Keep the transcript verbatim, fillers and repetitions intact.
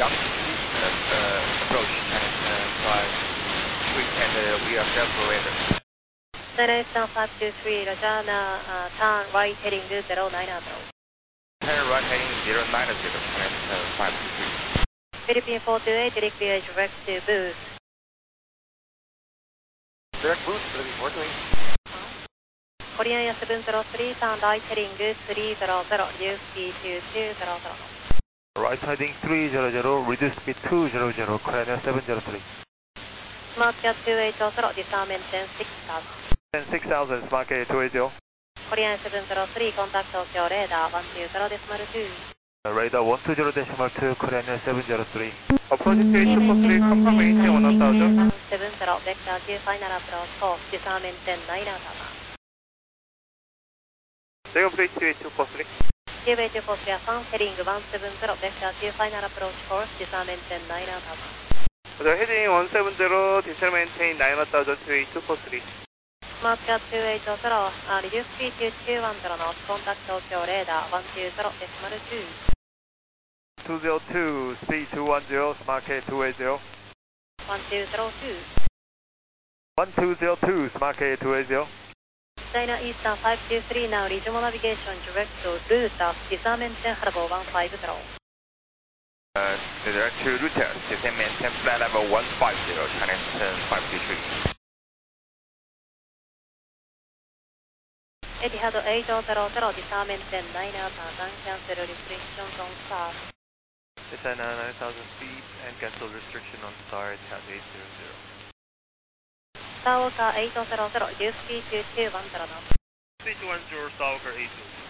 Young uh, approach and uh, five three and uh, we are separated. China Eastern five two three, Roger, now uh, turn right heading zero nine zero. Turn right heading zero nine zero, China Eastern five two three. Philippine four two eight, direct via direct to boost. Direct boost, Philippine four two eight. Korean Air seven zero three, turn right heading three zero zero, reduce speed to two zero zero. Right heading three zero zero, reduce speed two zero zero, Korean Air seven zero three. SmartCat two eight zero, disarm ten six thousand. ten six thousand, SmartCat two eight zero. Korean seven zero three, contact Tokyo radar one two zero decimal two. Radar one two zero decimal two, Korean Air seven zero three. Approach to two four three, confirmation one thousand. seven zero, vector two final approach course, disarm ten nine thousand. Take approach to two four three. two eight two four three, affirm, heading one seven zero, vector two final approach course, disarm ten nine thousand. The heading one seven zero, decimal maintain nine thousand two eight two four three. SmartCat two eight zero, uh, reduce speed to two one zero knots, contact Tokyo radar one two zero decimal two. two zero two, speed two one zero, SmartCat two eight zero. one two zero two. one two zero two, SmartCat two eight zero. China Eastern five two three, now regional navigation direct to Ruta, disarm ten harbor one five zero. Uh, direct to Ruta, descend maintain flight level one five zero, China Eastern five two three. Etihad eight zero zero, disarm ten nine thousand, cancel restrictions on start. Descend nine thousand feet and cancel restriction on start at eight zero zero. Star Walker eight zero zero, reduce speed to two one zero knots. three two one zero, Star Walker eight two.